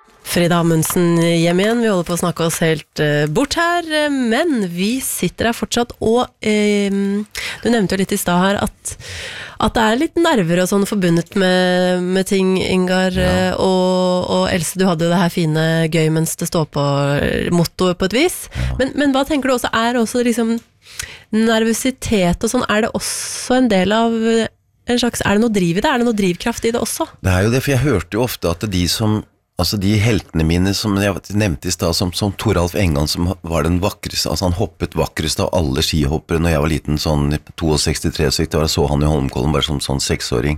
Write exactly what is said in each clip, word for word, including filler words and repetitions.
Frida Amundsen hjem igjen, vi holder på å snakke oss helt uh, bort her, men vi sitter her fortsatt, og uh, du nevnte jo litt i sted her at, at det er litt nerver og sånn forbundet med, med ting, Ingar, ja. uh, og, og Else, du hadde jo det her fine gøy mens det står på mottoet på et vis, ja. men, men hva tenker du også, er også liksom nervøsitet og sånn, er det også en del av en slags, er det noe driv i det, er det noe drivkraft i det også? Det er jo det, for jeg hørte jo ofte at de som altså de heltene mine som jeg nevnte i sted, som, som Toralf Engan, som var den vakreste, altså han hoppet vakrest av alle skihoppere når jeg var liten, sånn sekstito tre, da så han i Holmenkollen bare som sånn seksåring.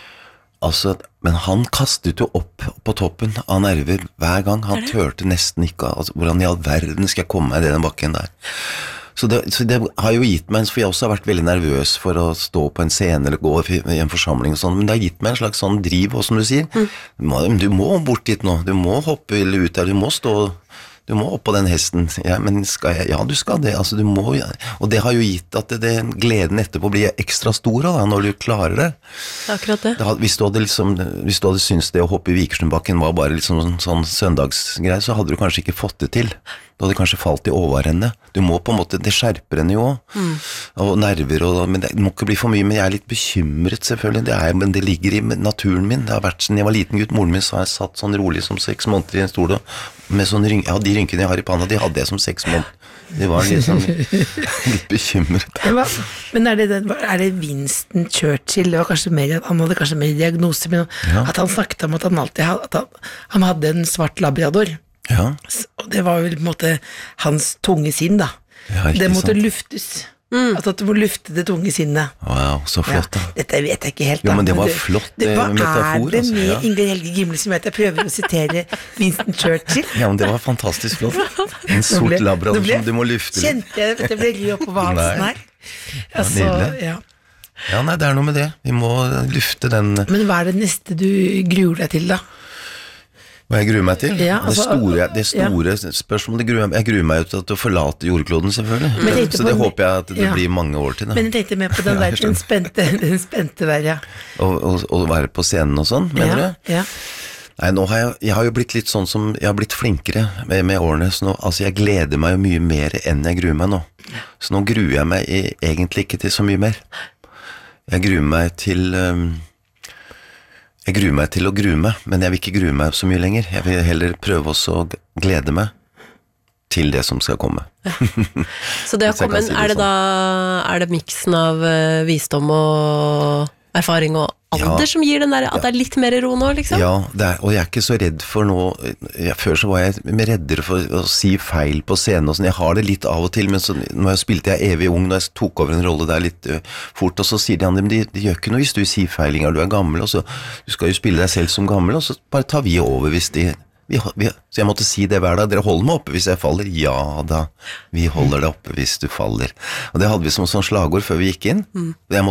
Altså, men han kastet jo opp på toppen av nerver hver gang, han tørte nesten ikke, altså, hvordan i all verden skal jeg komme meg i den bakken der? Så det, så det har jo gitt meg, for jeg også har vært veldig nervøs for å stå på en scene eller gå i en forsamling og sånn, men det har gitt meg en slags sånn driv, og som du sier, mm. du må bort dit nå, du må hoppe eller ut der, du må stå, du må opp på den hesten, ja, men skal jeg, ja, du skal det, altså du må, ja. Og det har jo gitt at det, det, gleden etterpå blir ekstra stor da, når du klarer det. Det er akkurat det. det hvis, du hadde liksom, hvis du hadde syntes det å hoppe i Vikersundbakken var bare liksom sånn, sånn søndagsgreie, så hadde du kanskje ikke fått det til. Du hadde kanskje falt i overhenne. Du må på en måte, det skjerper henne jo også. Mm. Og nerver, og, men det må ikke bli for mye, men jeg er litt bekymret selvfølgelig, det er, men det ligger i naturen min. Det har vært siden jeg var liten gutt, moren min så har jeg satt sånn rolig som seks måneder i en stol, med sånn rynk, ja, de rynkene jeg har i panna, de hadde jeg som seks måneder. Det var liksom litt bekymret. Men er det, den, er det Winston Churchill, det var kanskje mer, han hadde kanskje mer diagnose, men ja. At han snakket om at han alltid hadde, at han, han hadde en svart labrador. Ja. Og det var jo på en måte hans tunge sinn da, ja, det måtte sant. Luftes mm. altså at du må lufte det tunge sinnet. Wow, så flott da. Ja, dette vet jeg ikke helt da. Jo, men det var flott det, det, hva metafor. Hva er det med altså, ja. Ingrid Helge Gimle som vet jeg prøver å sitere Winston Churchill? Ja, men det var fantastisk flott. En sort ble, labrador som du må lufte. Kjente jeg at jeg ble rød opp på halsen her. Altså, ja. Ja, nei, det er noe med det. Vi må lufte den. Men hva er det neste du gruer deg til da? Hva jeg gruer meg til? Ja, altså, det store, det store ja. Spørsmålet, det gruer meg, jeg gruer meg til å forlate jordkloden selvfølgelig, men så det håper jeg at det ja. Blir mange år til da. Men jeg tenkte med på den der, den spente, den spente der, ja. Og, og, og være på scenen og sånn, mener ja, du? Ja. Nei, nå har jeg, jeg har jo blitt litt sånn som, jeg har blitt flinkere med, med årene, så nå, altså jeg gleder meg jo mye mer enn jeg gruer meg nå. Så nå gruer jeg meg i, egentlig ikke til så mye mer. Jeg gruer meg til... Um, Jeg gruer meg til å grue meg, men jeg vil ikke grue meg så mye lenger. Jeg vil heller prøve også å glede meg til det som skal komme. Ja. Så det å komme, si det er det sånn. Da, er det miksen av uh, visdom og erfaring og alder ja. Som gir den der, at det er litt mer ro nå, liksom? Ja, det er, og jeg er ikke så redd for noe, jeg, før så var jeg reddere for å si feil på scenen og sånn, jeg har det litt av og til, men så, når jeg spilte jeg evig ung, når jeg tok over en rolle der litt uh, fort, og så sier de andre, men de, de gjør ikke noe hvis du sier feil, Ingar, du er gammel, og så, du skal jo spille deg selv som gammel, og så bare tar vi over hvis de, vi, vi, så jeg måtte si det hver dag, dere holder meg oppe hvis jeg faller, ja da, vi holder deg oppe hvis du faller, og det hadde vi som sånn slagord før vi gikk inn, mm. jeg måtte